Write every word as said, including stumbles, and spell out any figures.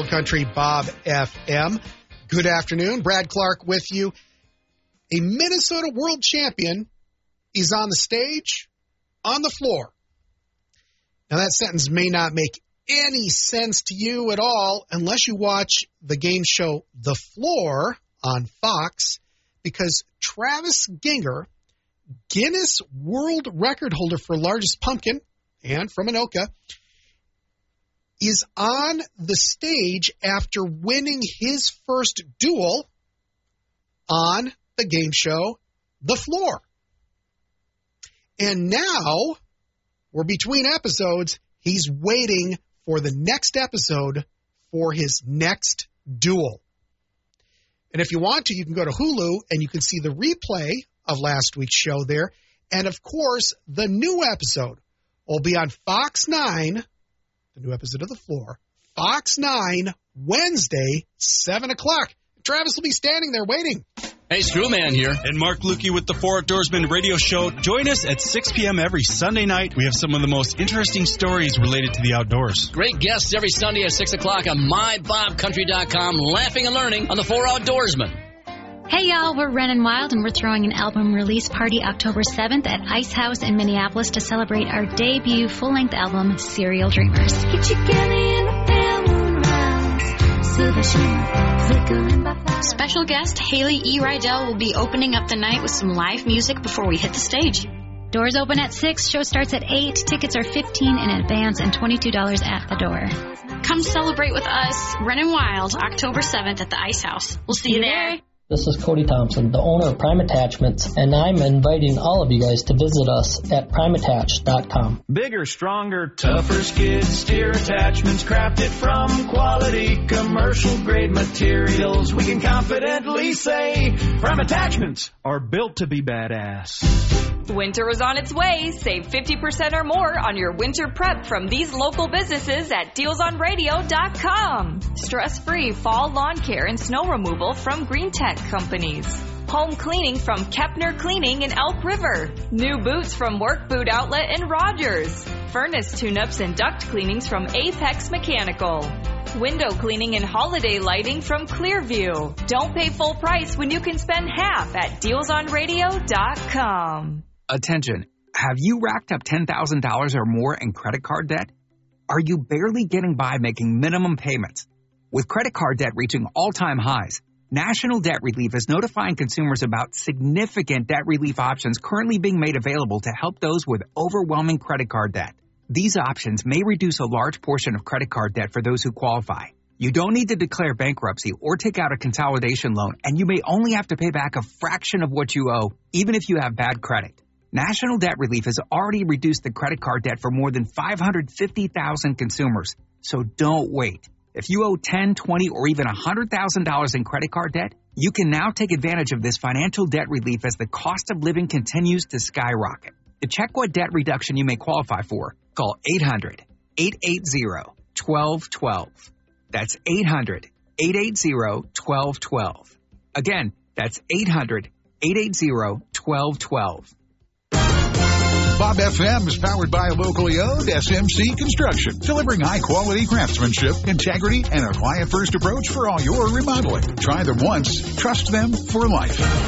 Country Bob F M. Good afternoon. Brad Clark with you. A Minnesota world champion is on the stage, on the floor. Now, that sentence may not make any sense to you at all unless you watch the game show The Floor on Fox, because Travis Ginger, Guinness World Record holder for largest pumpkin, and from Anoka, is on the stage after winning his first duel on the game show The Floor. And now, we're between episodes, he's waiting for the next episode for his next duel. And if you want to, you can go to Hulu and you can see the replay of last week's show there. And, of course, the new episode will be on Fox nine, the new episode of The Floor, Fox nine, Wednesday, seven o'clock. Travis will be standing there waiting. Hey, Screwman here. And Mark Lukey with the Four Outdoorsmen radio show. Join us at six p.m. every Sunday night. We have some of the most interesting stories related to the outdoors. Great guests every Sunday at six o'clock on my bob country dot com, laughing and learning on the Four Outdoorsmen. Hey, y'all, we're Runnin' Wild, and we're throwing an album release party October seventh at Ice House in Minneapolis to celebrate our debut full-length album, Serial Dreamers. Get your galley in a pale moon rise, silver shimmer, flickering by fire. Special guest Haley E. Rydell will be opening up the night with some live music before we hit the stage. Doors open at six, show starts at eight. Tickets are fifteen dollars in advance and twenty-two dollars at the door. Come celebrate with us, Runnin' Wild, October seventh at the Ice House. We'll see you there. This is Cody Thompson, the owner of Prime Attachments, and I'm inviting all of you guys to visit us at prime attach dot com. Bigger, stronger, tougher skid steer attachments crafted from quality commercial-grade materials. We can confidently say Prime Attachments are built to be badass. Winter is on its way. Save fifty percent or more on your winter prep from these local businesses at deals on radio dot com. Stress-free fall lawn care and snow removal from Green Tech Companies. Home cleaning from Kepner Cleaning in Elk River. New boots from Work Boot Outlet in Rogers. Furnace tune-ups and duct cleanings from Apex Mechanical. Window cleaning and holiday lighting from Clearview. Don't pay full price when you can spend half at deals on radio dot com. Attention, have you racked up ten thousand dollars or more in credit card debt? Are you barely getting by making minimum payments? With credit card debt reaching all-time highs, National Debt Relief is notifying consumers about significant debt relief options currently being made available to help those with overwhelming credit card debt. These options may reduce a large portion of credit card debt for those who qualify. You don't need to declare bankruptcy or take out a consolidation loan, and you may only have to pay back a fraction of what you owe, even if you have bad credit. National Debt Relief has already reduced the credit card debt for more than five hundred fifty thousand consumers, so don't wait. If you owe ten thousand dollars, twenty thousand dollars, or even one hundred thousand dollars in credit card debt, you can now take advantage of this financial debt relief as the cost of living continues to skyrocket. To check what debt reduction you may qualify for, call eight hundred, eight eight zero, one two one two. That's eight hundred, eight eight zero, one two one two. Again, that's eight hundred, eight eight zero, one two one two. Bob F M is powered by locally owned S M C Construction, delivering high-quality craftsmanship, integrity, and a client-first approach for all your remodeling. Try them once, trust them for life.